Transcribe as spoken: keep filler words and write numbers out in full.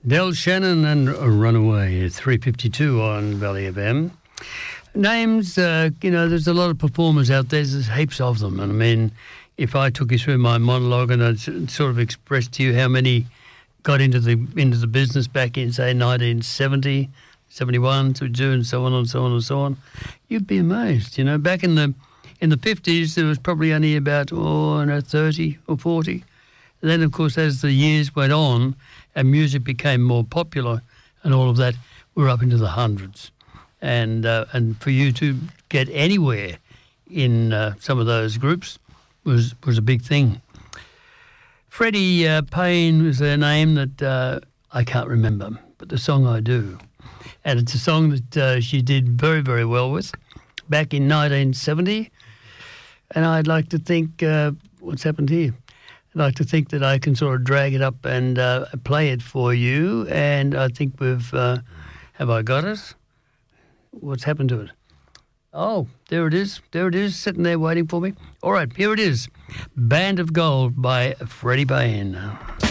Del Shannon and Runaway at three fifty-two on Valley F M. Names, uh, you know, there's a lot of performers out there. There's heaps of them. And I mean, if I took you through my monologue and I'd sort of expressed to you how many got into the into the business back in, say, nineteen seventy, seventy-one, to June, and so on and so on and so on, you'd be amazed. You know, back in the in the fifties, there was probably only about, oh, no, thirty or forty. And then, of course, as the years went on and music became more popular and all of that, we're up into the hundreds. And uh, and for you to get anywhere in uh, some of those groups was was a big thing. Freddie uh, Payne was a name that uh, I can't remember, but the song I do. And it's a song that uh, she did very, very well with back in nineteen seventy. And I'd like to think, uh, what's happened here? I'd like to think that I can sort of drag it up and uh, play it for you. And I think we've, uh, have I got it? What's happened to it? Oh, there it is. There it is, sitting there waiting for me. All right, here it is. Band of Gold by Freddie Payne.